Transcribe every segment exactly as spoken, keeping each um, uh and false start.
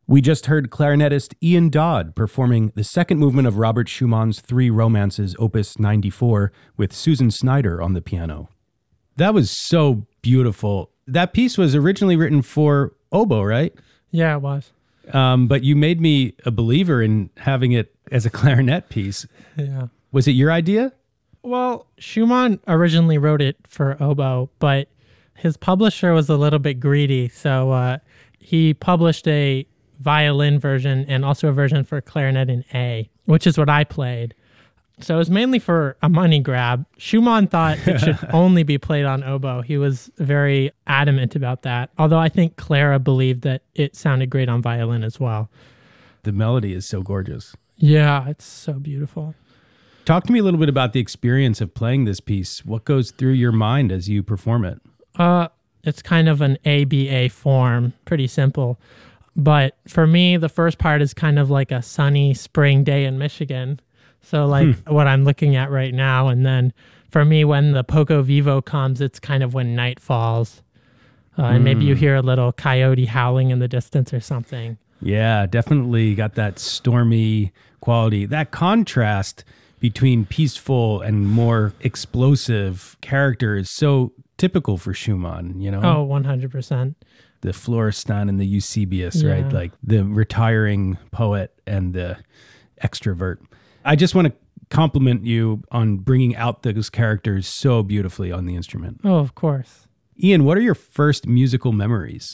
We just heard clarinetist Ian Dodd performing the second movement of Robert Schumann's Three Romances, Opus ninety-four, with Susan Snyder on the piano. That was so beautiful. That piece was originally written for oboe, right? Yeah, it was. Um, but you made me a believer in having it as a clarinet piece. Yeah. Was it your idea? Well, Schumann originally wrote it for oboe, but his publisher was a little bit greedy, so uh, he published a violin version and also a version for clarinet in A, which is what I played. So it was mainly for a money grab. Schumann thought it should only be played on oboe. He was very adamant about that. Although I think Clara believed that it sounded great on violin as well. The melody is so gorgeous. Yeah, it's so beautiful. Talk to me a little bit about the experience of playing this piece. What goes through your mind as you perform it? Uh, it's kind of an A B A form, pretty simple. But for me, the first part is kind of like a sunny spring day in Michigan. So like hmm. what I'm looking at right now. And then for me, when the Poco Vivo comes, it's kind of when night falls. Uh, mm. And maybe you hear a little coyote howling in the distance or something. Yeah, definitely got that stormy quality. That contrast between peaceful and more explosive character is so typical for Schumann, you know? Oh, one hundred percent. The Florestan and the Eusebius, yeah. right? Like the retiring poet and the extrovert. I just want to compliment you on bringing out those characters so beautifully on the instrument. Oh, of course. Ian, what are your first musical memories?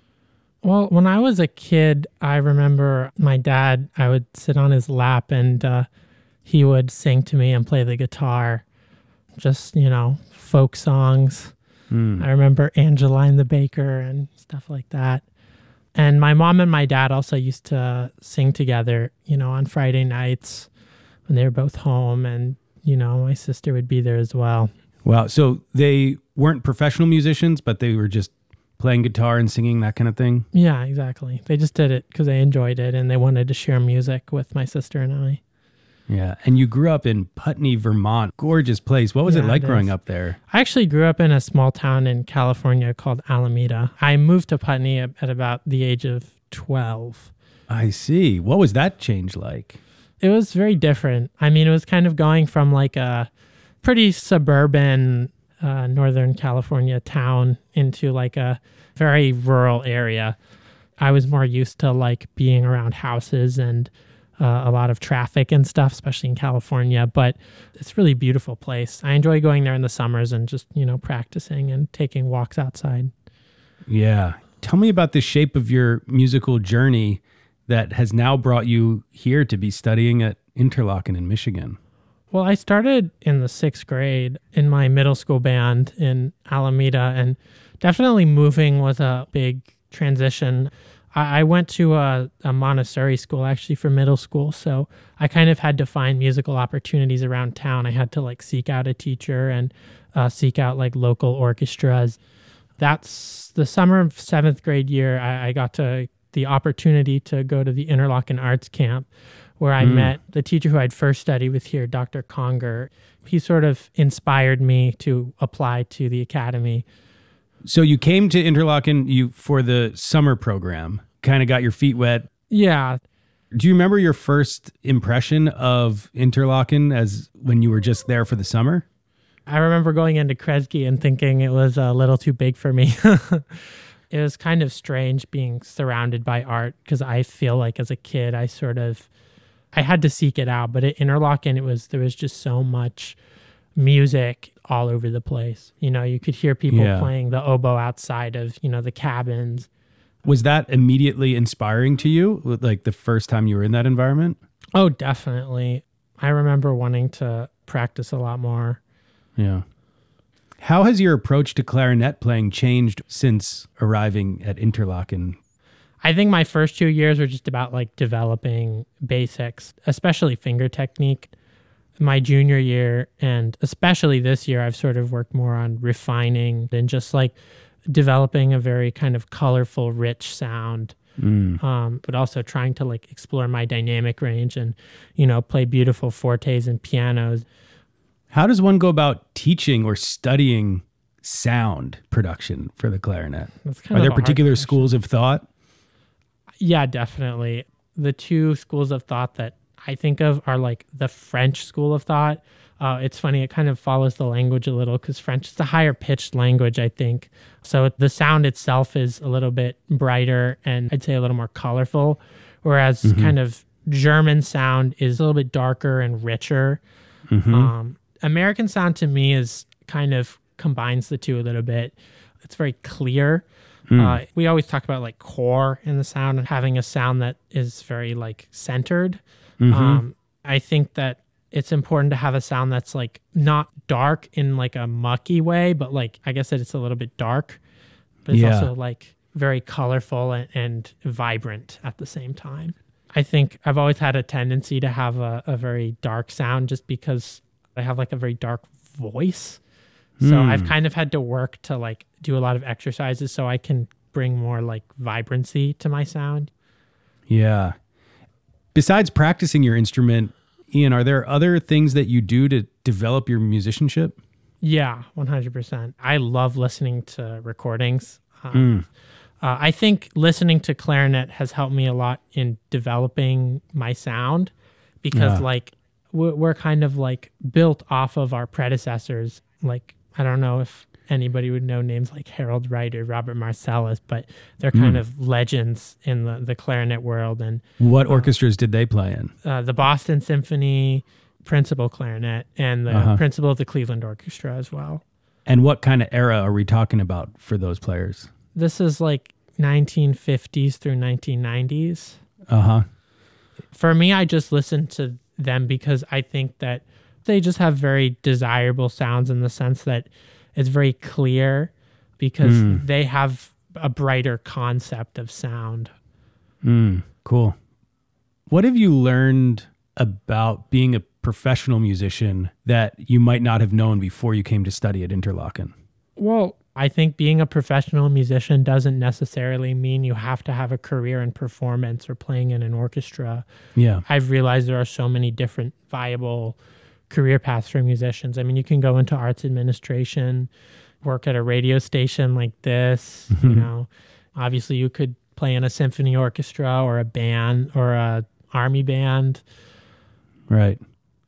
Well, when I was a kid, I remember my dad, I would sit on his lap and uh, he would sing to me and play the guitar. Just, you know, folk songs. Mm. I remember Angeline the Baker and stuff like that. And my mom and my dad also used to sing together, you know, on Friday nights when they were both home. And, you know, my sister would be there as well. Wow. So they weren't professional musicians, but they were just playing guitar and singing, that kind of thing? Yeah, exactly. They just did it because they enjoyed it and they wanted to share music with my sister and I. Yeah. And you grew up in Putney, Vermont. Gorgeous place. What was yeah, it like it growing is. up there? I actually grew up in a small town in California called Alameda. I moved to Putney at, at about the age of twelve. I see. What was that change like? It was very different. I mean, it was kind of going from like a pretty suburban uh, Northern California town into like a very rural area. I was more used to like being around houses and Uh, a lot of traffic and stuff, especially in California, but it's a really beautiful place. I enjoy going there in the summers and just, you know, practicing and taking walks outside. Yeah. Tell me about the shape of your musical journey that has now brought you here to be studying at Interlochen in Michigan. Well, I started in the sixth grade in my middle school band in Alameda, and definitely moving was a big transition. I went to a, a Montessori school actually for middle school, so I kind of had to find musical opportunities around town. I had to like seek out a teacher and uh, seek out like local orchestras. That's the summer of seventh grade year. I, I got to the opportunity to go to the Interlochen Arts Camp, where I mm. met the teacher who I'd first studied with here, Doctor Conger. He sort of inspired me to apply to the academy. So you came to Interlochen you for the summer program, kind of got your feet wet. Yeah. Do you remember your first impression of Interlochen as when you were just there for the summer? I remember going into Kresge and thinking it was a little too big for me. It was kind of strange being surrounded by art because I feel like as a kid, I sort of, I had to seek it out. But at Interlochen, it was, there was just so much music all over the place. You know, you could hear people yeah. playing the oboe outside of, you know, the cabins. Was that immediately inspiring to you, like the first time you were in that environment? Oh, definitely. I remember wanting to practice a lot more. Yeah. How has your approach to clarinet playing changed since arriving at Interlochen? I think my first two years were just about like developing basics, especially finger technique. My junior year and especially this year, I've sort of worked more on refining and just like developing a very kind of colorful, rich sound, mm. um, but also trying to like explore my dynamic range and, you know, play beautiful fortes and pianos. How does one go about teaching or studying sound production for the clarinet? Are there particular schools of thought? Yeah, definitely. The two schools of thought that I think of are like the French school of thought. Uh, it's funny, it kind of follows the language a little because French is a higher pitched language, I think. So the sound itself is a little bit brighter and I'd say a little more colorful, whereas mm-hmm. kind of German sound is a little bit darker and richer. Mm-hmm. Um, American sound to me is kind of combines the two a little bit. It's very clear. Mm. Uh, we always talk about like core in the sound and having a sound that is very like centered. Mm-hmm. Um, I think that it's important to have a sound that's like not dark in like a mucky way, but like I guess that it's a little bit dark, but it's yeah. also like very colorful and, and vibrant at the same time. I think I've always had a tendency to have a, a very dark sound just because I have like a very dark voice. So mm. I've kind of had to work to like do a lot of exercises so I can bring more like vibrancy to my sound. Yeah. Besides practicing your instrument, Ian, are there other things that you do to develop your musicianship? Yeah, one hundred percent. I love listening to recordings. Um, mm. uh, I think listening to clarinet has helped me a lot in developing my sound because yeah. like we're, we're kind of like built off of our predecessors. Like, I don't know if anybody would know names like Harold Wright or Robert Marcellus, but they're kind mm. of legends in the, the clarinet world. And what uh, orchestras did they play in? Uh, the Boston Symphony, principal clarinet, and the uh-huh. principal of the Cleveland Orchestra as well. And what kind of era are we talking about for those players? This is like nineteen fifties through nineteen nineties. Uh-huh. For me, I just listen to them because I think that they just have very desirable sounds in the sense that it's very clear because mm. they have a brighter concept of sound. Mm, cool. What have you learned about being a professional musician that you might not have known before you came to study at Interlochen? Well, I think being a professional musician doesn't necessarily mean you have to have a career in performance or playing in an orchestra. Yeah. I've realized there are so many different viable career paths for musicians. I mean, you can go into arts administration, work at a radio station like this, mm-hmm. you know. Obviously, you could play in a symphony orchestra or a band or a army band. Right.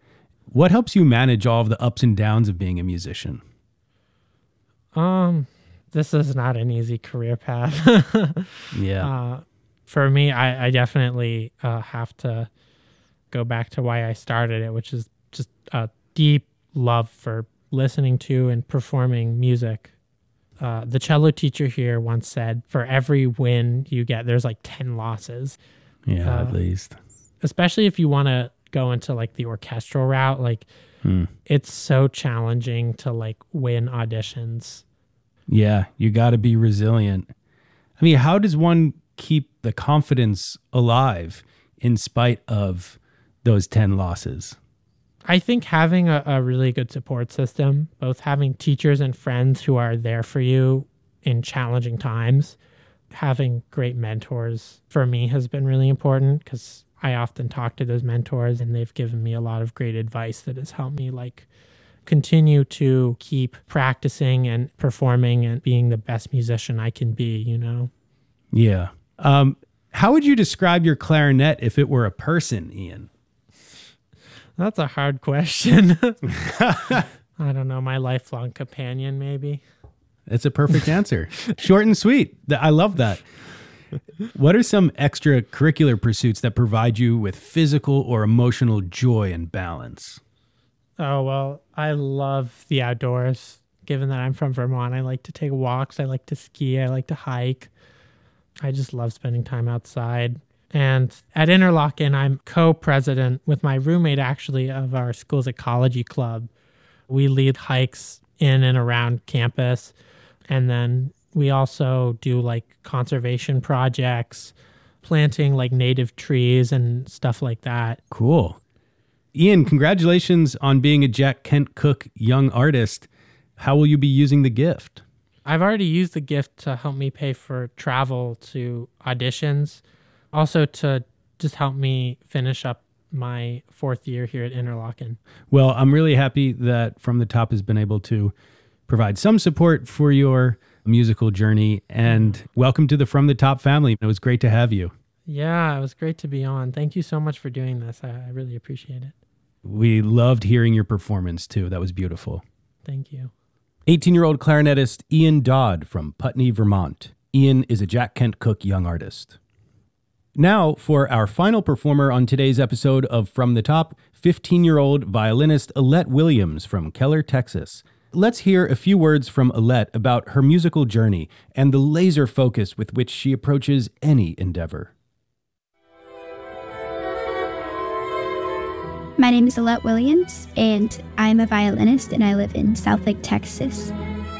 What helps you manage all of the ups and downs of being a musician? Um, this is not an easy career path. yeah. Uh, for me, I, I definitely uh, have to go back to why I started it, which is just a deep love for listening to and performing music. Uh, the cello teacher here once said, for every win you get, there's like ten losses. Yeah, uh, at least. Especially if you want to go into like the orchestral route, like hmm. it's so challenging to like win auditions. Yeah, you got to be resilient. I mean, how does one keep the confidence alive in spite of those ten losses? I think having a, a really good support system, both having teachers and friends who are there for you in challenging times, having great mentors for me has been really important because I often talk to those mentors and they've given me a lot of great advice that has helped me like continue to keep practicing and performing and being the best musician I can be, you know? Yeah. Um, how would you describe your clarinet if it were a person, Ian? That's a hard question. I don't know. My lifelong companion, maybe. It's a perfect answer. Short and sweet. I love that. What are some extracurricular pursuits that provide you with physical or emotional joy and balance? Oh, well, I love the outdoors. Given that I'm from Vermont, I like to take walks. I like to ski. I like to hike. I just love spending time outside. And at Interlochen, I'm co-president with my roommate, actually, of our school's ecology club. We lead hikes in and around campus. And then we also do like conservation projects, planting like native trees and stuff like that. Cool. Ian, congratulations on being a Jack Kent Cooke Young Artist. How will you be using the gift? I've already used the gift to help me pay for travel to auditions. Also to just help me finish up my fourth year here at Interlochen. Well, I'm really happy that From the Top has been able to provide some support for your musical journey, and welcome to the From the Top family. It was great to have you. Yeah, it was great to be on. Thank you so much for doing this. I, I really appreciate it. We loved hearing your performance too. That was beautiful. Thank you. eighteen-year-old clarinetist Ian Dodd from Putney, Vermont. Ian is a Jack Kent Cooke Young Artist. Now, for our final performer on today's episode of From the Top, fifteen-year-old violinist Alette Williams from Keller, Texas. Let's hear a few words from Alette about her musical journey and the laser focus with which she approaches any endeavor. My name is Alette Williams, and I'm a violinist, and I live in Southlake, Texas.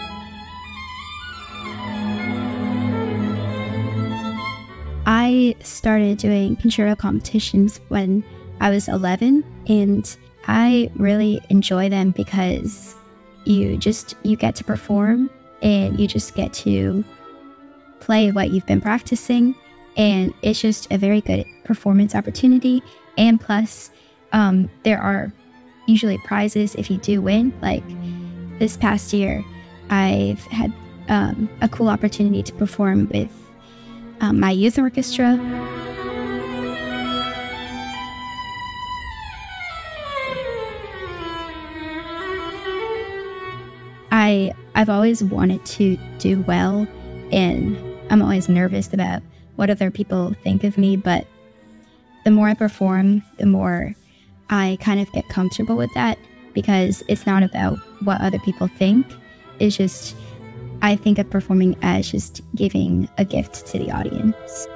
I started doing concerto competitions when I was eleven, and I really enjoy them because you just, you get to perform, and you just get to play what you've been practicing, and it's just a very good performance opportunity, and plus, Um, there are usually prizes if you do win. Like this past year, I've had um, a cool opportunity to perform with um, my youth orchestra. I, I've always wanted to do well, and I'm always nervous about what other people think of me, but the more I perform, the more I kind of get comfortable with that, because it's not about what other people think. It's just, I think of performing as just giving a gift to the audience.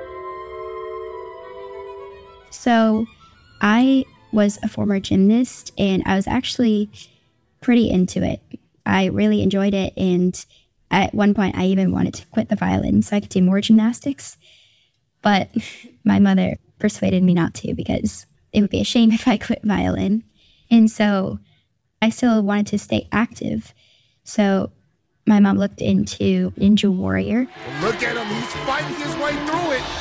So I was a former gymnast, and I was actually pretty into it. I really enjoyed it, and at one point I even wanted to quit the violin so I could do more gymnastics. But my mother persuaded me not to, because it would be a shame if I quit violin. And so I still wanted to stay active. So my mom looked into Ninja Warrior. Look at him, he's fighting his way through it.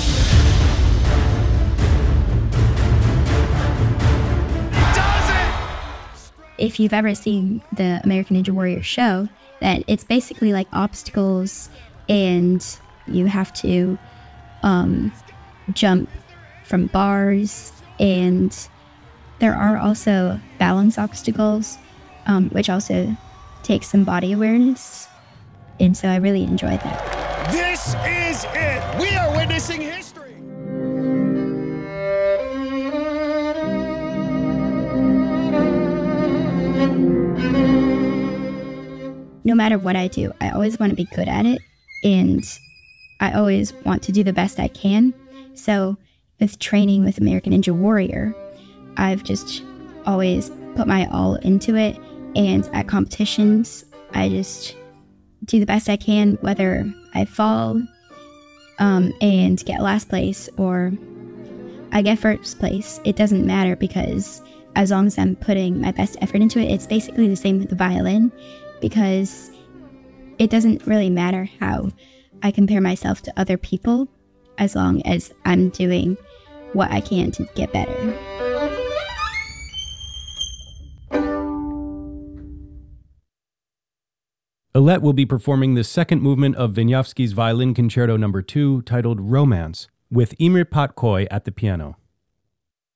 He does it! If you've ever seen the American Ninja Warrior show, that it's basically like obstacles, and you have to um, jump from bars. And there are also balance obstacles, um, which also takes some body awareness. And so I really enjoyed that. This is it. We are witnessing history. No matter what I do, I always want to be good at it. And I always want to do the best I can. So with training with American Ninja Warrior, I've just always put my all into it, and at competitions, I just do the best I can, whether I fall um, and get last place or I get first place. It doesn't matter, because as long as I'm putting my best effort into it, it's basically the same with the violin, because it doesn't really matter how I compare myself to other people, as long as I'm doing what I can to get better. Alette will be performing the second movement of Wieniawski's Violin Concerto number two, titled Romance, with Imre Patkoi at the piano.